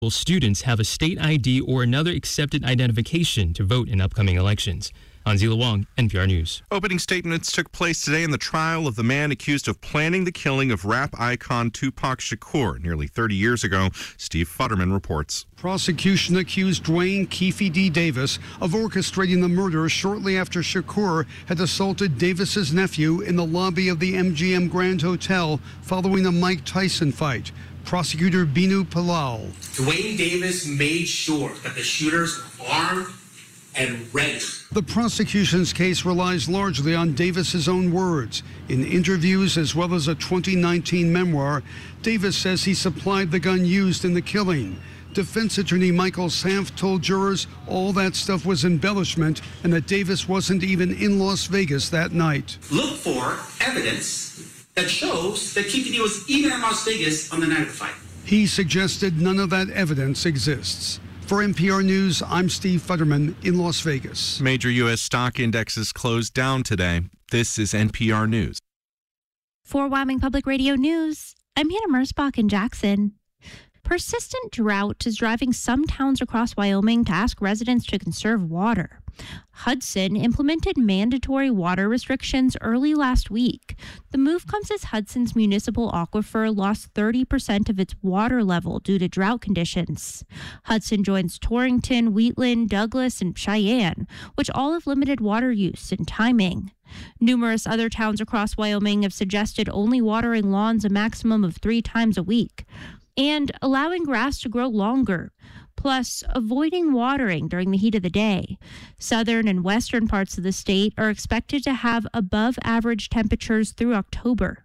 Will students have a state ID or another accepted identification to vote in upcoming elections? Anzila Wong, NPR News. Opening statements took place today in the trial of the man accused of planning the killing of rap icon Tupac Shakur nearly 30 years ago. Steve Futterman reports. Prosecution accused Dwayne Keefe D. Davis of orchestrating the murder shortly after Shakur had assaulted Davis's nephew in the lobby of the MGM Grand Hotel following a Mike Tyson fight. Prosecutor Binu Palal. Dwayne Davis made sure that the shooters were armed and ready. The prosecution's case relies largely on Davis's own words. In interviews as well as a 2019 memoir, Davis says he supplied the gun used in the killing. Defense attorney Michael Sanft told jurors all that stuff was embellishment and that Davis wasn't even in Las Vegas that night. Look for evidence that shows that Keefe was even in Las Vegas on the night of the fight. He suggested none of that evidence exists. For NPR News, I'm Steve Futterman in Las Vegas. Major U.S. stock indexes closed down today. This is NPR News. For Wyoming Public Radio News, I'm Hannah Mersbach in Jackson. Persistent drought is driving some towns across Wyoming to ask residents to conserve water. Hudson implemented mandatory water restrictions early last week. The move comes as Hudson's municipal aquifer lost 30% of its water level due to drought conditions. Hudson joins Torrington, Wheatland, Douglas, and Cheyenne, which all have limited water use and timing. Numerous other towns across Wyoming have suggested only watering lawns a maximum of 3 times a week and allowing grass to grow longer, plus avoiding watering during the heat of the day. Southern and western parts of the state are expected to have above average temperatures through October.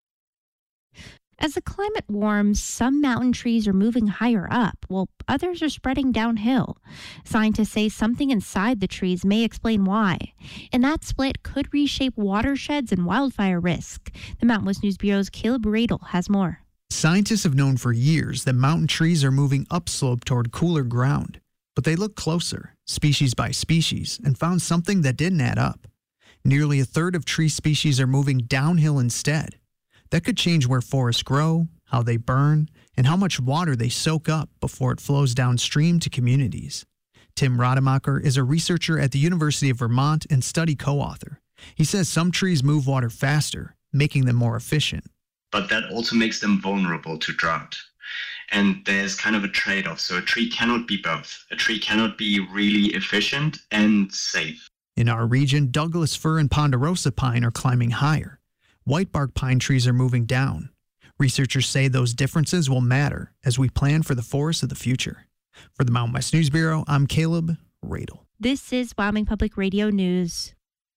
As the climate warms, some mountain trees are moving higher up, while others are spreading downhill. Scientists say something inside the trees may explain why, and that split could reshape watersheds and wildfire risk. The Mountain West News Bureau's Caleb Radel has more. Scientists have known for years that mountain trees are moving upslope toward cooler ground, but they looked closer, species by species, and found something that didn't add up. Nearly a third of tree species are moving downhill instead. That could change where forests grow, how they burn, and how much water they soak up before it flows downstream to communities. Tim Rademacher is a researcher at the University of Vermont and study co-author. He says some trees move water faster, making them more efficient. But that also makes them vulnerable to drought. And there's kind of a trade-off. So a tree cannot be both. A tree cannot be really efficient and safe. In our region, Douglas fir and ponderosa pine are climbing higher. Whitebark pine trees are moving down. Researchers say those differences will matter as we plan for the forests of the future. For the Mountain West News Bureau, I'm Caleb Radel. This is Wyoming Public Radio News.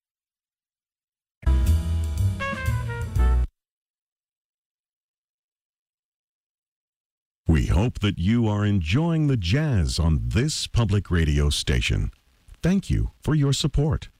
We hope that you are enjoying the jazz on this public radio station. Thank you for your support.